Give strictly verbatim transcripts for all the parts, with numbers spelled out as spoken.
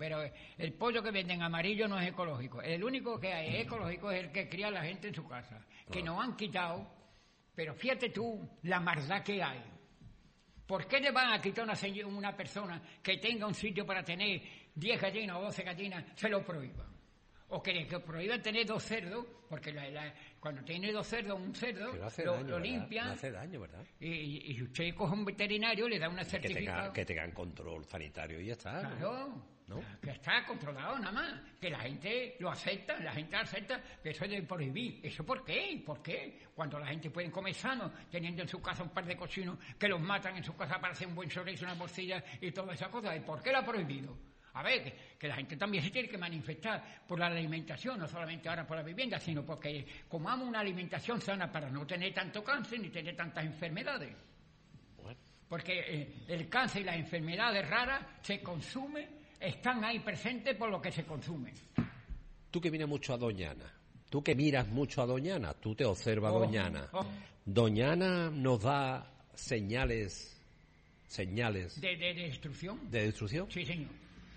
pero el pollo que venden amarillo no es ecológico. El único que hay ecológico es el que cría la gente en su casa, que nos han quitado, pero fíjate tú la maldad que hay. ¿Por qué le van a quitar a una, una persona que tenga un sitio para tener diez gallinas o doce gallinas, se lo prohíban? O que, que prohíban tener dos cerdos, porque la, la, cuando tiene dos cerdos, un cerdo, lo, daño, lo limpian. hace daño, ¿verdad? Y, y usted coge un veterinario, le da una certificado. Que tengan control sanitario y ya está. Claro, ¿no? Que está controlado nada más. Que la gente lo acepta, la gente acepta, que eso es de prohibir. ¿Eso por qué? ¿Por qué? Cuando la gente puede comer sano, teniendo en su casa un par de cochinos que los matan en su casa para hacer un buen chorizo, una morcilla y todas esas cosas. ¿Por qué lo ha prohibido? A ver, que, que la gente también se tiene que manifestar por la alimentación, no solamente ahora por la vivienda, sino porque comamos una alimentación sana para no tener tanto cáncer ni tener tantas enfermedades. Bueno. Porque eh, el cáncer y las enfermedades raras se consumen, están ahí presentes por lo que se consumen. Tú que miras mucho a Doñana, tú que miras mucho a Doñana, tú te observas a oh, Doñana. Oh. Doñana nos da señales, señales... ¿De, de, de destrucción? ¿De destrucción? Sí, señor.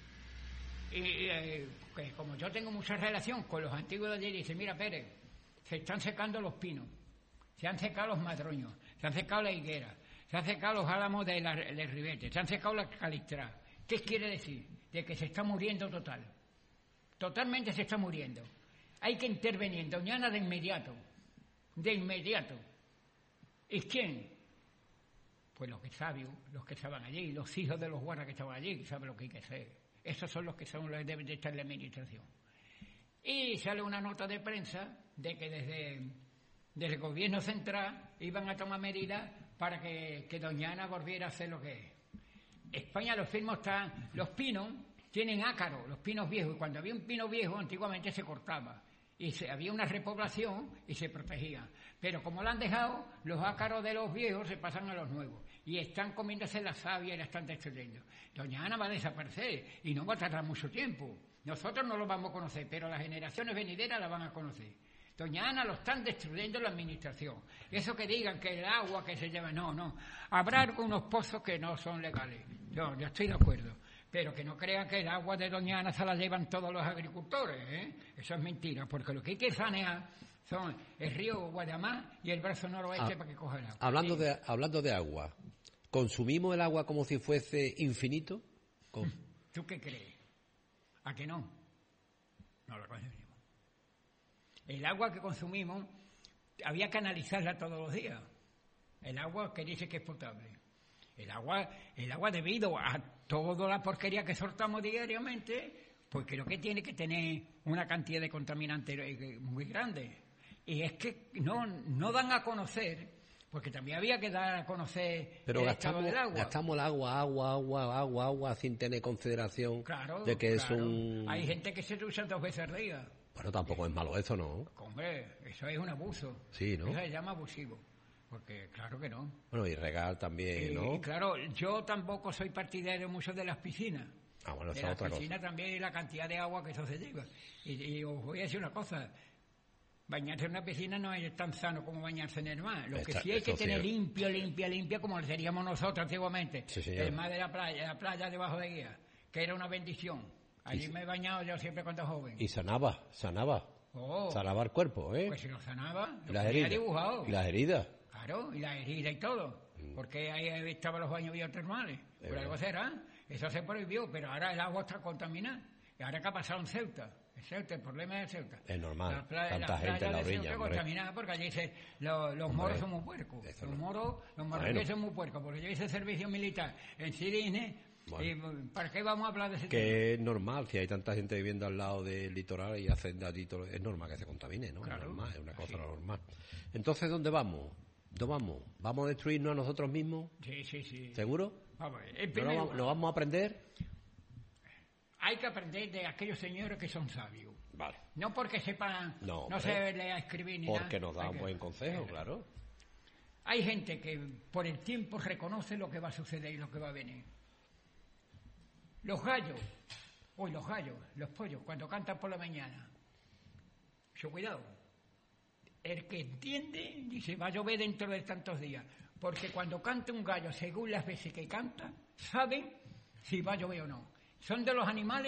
Y eh, que como yo tengo mucha relación con los antiguos de allí, dice, mira Pérez, se están secando los pinos, se han secado los madroños, se han secado las higueras, se han secado los álamos de, la, de Ribete, se han secado la calistra. ¿Qué quiere decir? De que se está muriendo total. Totalmente se está muriendo. Hay que intervenir en Doñana de inmediato. De inmediato. ¿Y quién? Pues los que sabios, los que estaban allí, los hijos de los guardas que estaban allí, que saben lo que hay que hacer. Esos son los que son los que deben de estar en la administración. Y sale una nota de prensa de que desde, desde el gobierno central iban a tomar medidas para que, que Doñana volviera a hacer lo que es. España, los firmos están, los pinos tienen ácaros, los pinos viejos, y cuando había un pino viejo antiguamente se cortaba y se, había una repoblación y se protegía. Pero como lo han dejado, los ácaros de los viejos se pasan a los nuevos y están comiéndose la savia y la están destruyendo. Doñana va a desaparecer y no va a tardar mucho tiempo. Nosotros no lo vamos a conocer, pero las generaciones venideras la van a conocer. Doñana lo están destruyendo la administración. Eso que digan que el agua que se lleva, no, no. Habrá algunos pozos que no son legales. Yo, yo estoy de acuerdo. Pero que no crean que el agua de Doñana se la llevan todos los agricultores, ¿eh? Eso es mentira, porque lo que hay que sanear son el río Guadamá y el brazo noroeste ah, para que coja el agua. Hablando, sí. de, hablando de agua, ¿consumimos el agua como si fuese infinito? Con... ¿Tú qué crees? ¿A que no? No lo consumimos. El agua que consumimos había que analizarla todos los días. El agua que dice que es potable. El agua, el agua debido a toda la porquería que soltamos diariamente, pues creo que tiene que tener una cantidad de contaminantes muy grande. Y es que no, no dan a conocer, porque también había que dar a conocer Pero el gastamos, estado del agua. Gastamos el agua, agua, agua, agua, agua, sin tener consideración claro, de que claro. es un... Hay gente que se usa dos veces al día. Bueno, tampoco es malo eso, ¿no? Hombre, eso es un abuso. Sí, ¿no? Eso se llama abusivo. Porque claro que no. Bueno, y regar también, ¿no? Y claro, yo tampoco soy partidario mucho de las piscinas. Ah, bueno, de esa las otra piscinas cosa. También y la cantidad de agua que eso se lleva. Y, y os voy a decir una cosa. Bañarse en una piscina no es tan sano como bañarse en el mar. Lo que Esta, sí hay que tener sí. limpio, limpia, limpia, como lo seríamos nosotros antiguamente. Sí, el mar de la playa, la playa debajo de guía, que era una bendición. Allí y, me he bañado yo siempre cuando joven. Y sanaba, sanaba. Oh, sanaba el cuerpo, ¿eh? Pues si lo sanaba, ¿Y lo las tenía heridas? dibujado. ¿Y las heridas? Claro, y las heridas y todo. Mm. Porque ahí estaban los baños biotermales. Es Por algo será. Eso se prohibió, pero ahora el agua está contaminada. Y ahora que ha pasado en Ceuta. En Ceuta, el problema es Ceuta. Es normal. La playa, Tanta la gente en la orilla, Ceuta contaminada porque allí se, lo, los moros hombre, son muy puercos. Los no. moros, los marroquíes bueno. son muy puercos. Porque yo hice servicio militar en Cirine. Bueno. ¿Y para qué vamos a hablar de ese que tema? Que es normal, si hay tanta gente viviendo al lado del litoral y hacen allí todo, es normal que se contamine, ¿no? Claro. Es normal, es una cosa sí. normal. Entonces, ¿dónde vamos? ¿Dónde vamos? ¿Vamos a destruirnos a nosotros mismos? Sí, sí, sí. ¿Seguro? Vamos, ¿No lo vamos, ¿Lo vamos a aprender? Hay que aprender de aquellos señores que son sabios. Vale. No porque sepan, no, no se lea escribir ni porque nada. Porque nos dan que, buen consejo, eh, claro. Hay gente que por el tiempo reconoce lo que va a suceder y lo que va a venir. Los gallos, uy, los gallos, los pollos, cuando cantan por la mañana. Mucho cuidado. El que entiende dice, va a llover dentro de tantos días. Porque cuando canta un gallo, según las veces que canta, saben si va a llover o no. Son de los animales